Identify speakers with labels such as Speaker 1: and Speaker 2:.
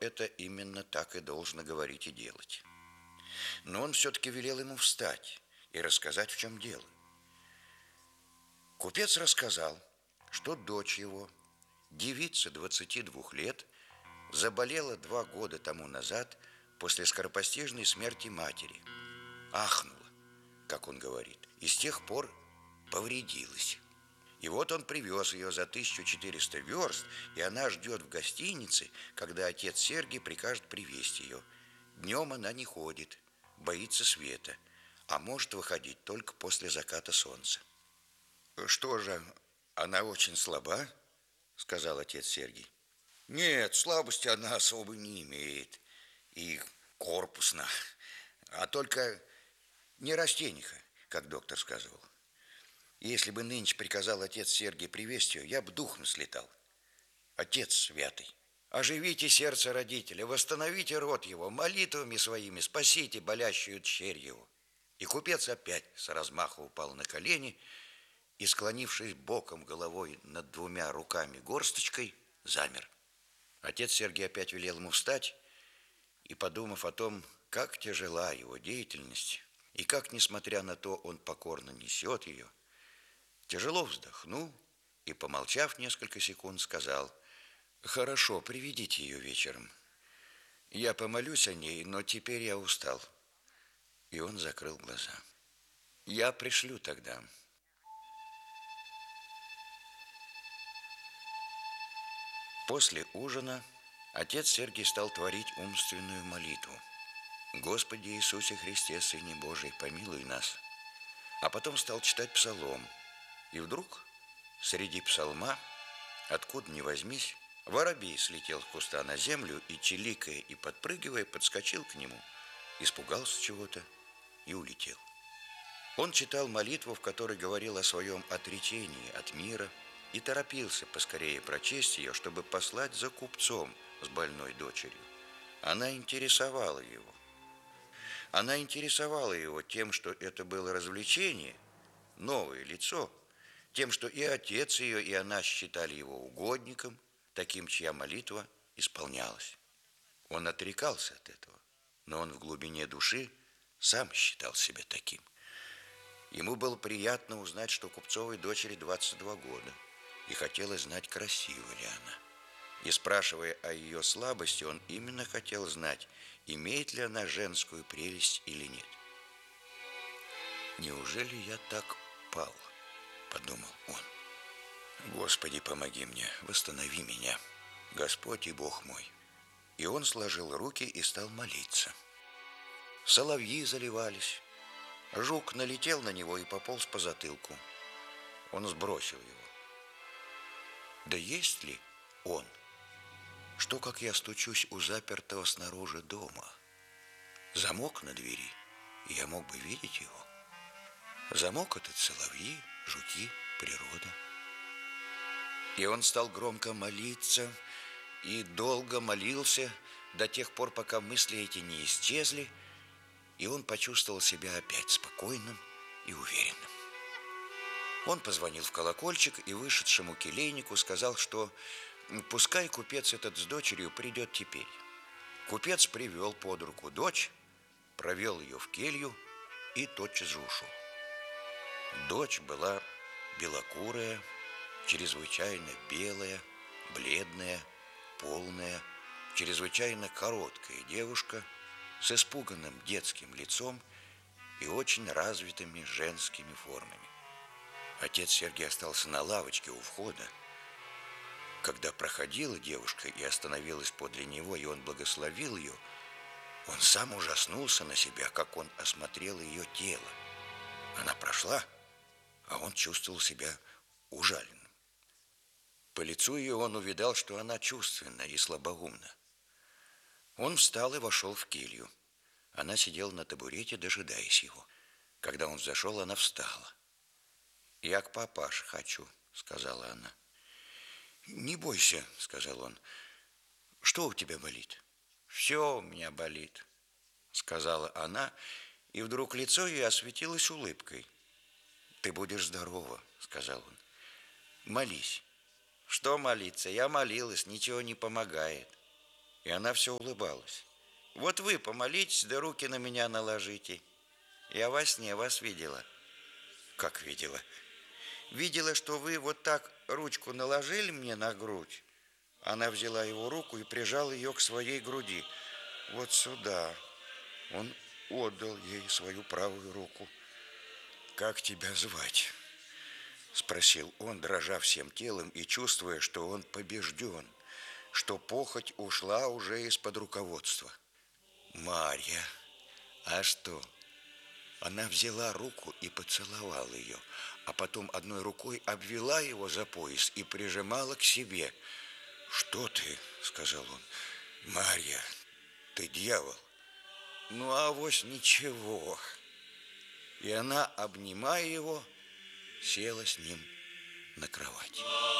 Speaker 1: это именно так и должно говорить и делать. Но он все-таки велел ему встать и рассказать, в чем дело. Купец рассказал, что дочь его, девица 22 лет, заболела 2 года тому назад после скоропостижной смерти матери. Ахнула, как он говорит, и с тех пор повредилась. И вот он привез ее за 1400 верст, и она ждет в гостинице, когда отец Сергий прикажет привезть ее. Днем она не ходит, боится света, а может выходить только после заката солнца. «Что же, она очень слаба?» — сказал отец Сергий. «Нет, слабости она особо не имеет, и корпусна, а только не растениха, как доктор сказывал. Если бы нынче приказал отец Сергий привезть ее, я бы духом слетал. Отец святый, оживите сердце родителя, восстановите род его, молитвами своими спасите болящую тщерь его». И купец опять с размаху упал на колени и, склонившись боком головой над 2 руками горсточкой, замер. Отец Сергий опять велел ему встать, и, подумав о том, как тяжела его деятельность, и как, несмотря на то, он покорно несет ее, тяжело вздохнул и, помолчав несколько секунд, сказал: «Хорошо, приведите ее вечером. Я помолюсь о ней, но теперь я устал». И он закрыл глаза. «Я пришлю тогда». После ужина отец Сергий стал творить умственную молитву: «Господи Иисусе Христе, Сыне Божий, помилуй нас». А потом стал читать псалом. И вдруг среди псалма, откуда ни возьмись, воробей слетел с куста на землю и, чиликая и подпрыгивая, подскочил к нему, испугался чего-то и улетел. Он читал молитву, в которой говорил о своем отречении от мира, и торопился поскорее прочесть ее, чтобы послать за купцом с больной дочерью. Она интересовала его. Она интересовала его тем, что это было развлечение, новое лицо, тем, что и отец ее, и она считали его угодником, таким, чья молитва исполнялась. Он отрекался от этого, но он в глубине души сам считал себя таким. Ему было приятно узнать, что купцовой дочери 22 года, и хотелось знать, красива ли она. И, спрашивая о ее слабости, он именно хотел знать, имеет ли она женскую прелесть или нет. «Неужели я так пал?» – подумал он. «Господи, помоги мне, восстанови меня, Господь и Бог мой». И он сложил руки и стал молиться. Соловьи заливались. Жук налетел на него и пополз по затылку. Он сбросил его. Да есть ли он? Что, как я стучусь у запертого снаружи дома? Замок на двери, и я мог бы видеть его. Замок этот — соловьи, жуки, природа. И он стал громко молиться, и долго молился до тех пор, пока мысли эти не исчезли, и он почувствовал себя опять спокойным и уверенным. Он позвонил в колокольчик и вышедшему келейнику сказал, что пускай купец этот с дочерью придет теперь. Купец привел под руку дочь, провел ее в келью и тотчас же ушел. Дочь была белокурая, чрезвычайно белая, бледная, полная, чрезвычайно короткая девушка с испуганным детским лицом и очень развитыми женскими формами. Отец Сергий остался на лавочке у входа. Когда проходила девушка и остановилась подле него, и он благословил ее, он сам ужаснулся на себя, как он осмотрел ее тело. Она прошла, а он чувствовал себя ужаленным. По лицу ее он увидал, что она чувственна и слабоумна. Он встал и вошел в келью. Она сидела на табурете, дожидаясь его. Когда он взошел, она встала. «Я к папаше хочу», — сказала она. «Не бойся», — сказал он. «Что у тебя болит?» «Все у меня болит», — сказала она, и вдруг лицо ее осветилось улыбкой. «Ты будешь здорова», — сказал он. «Молись». «Что молиться? Я молилась, ничего не помогает». И она все улыбалась. Вот вы помолитесь, да руки на меня наложите. Я во сне вас видела. Как видела? Видела, что вы вот так ручку наложили мне на грудь. Она взяла его руку и прижала ее к своей груди. Вот сюда. Он отдал ей свою правую руку. «Как тебя звать?» — спросил он, дрожа всем телом и чувствуя, что он побежден, что похоть ушла уже из-под руководства. «Марья. А что?» Она взяла руку и поцеловала ее, а потом одной рукой обвела его за пояс и прижимала к себе. «Что ты?» — сказал он. «Марья, ты дьявол». «Ну, авось ничего». И она, обнимая его, села с ним на кровать.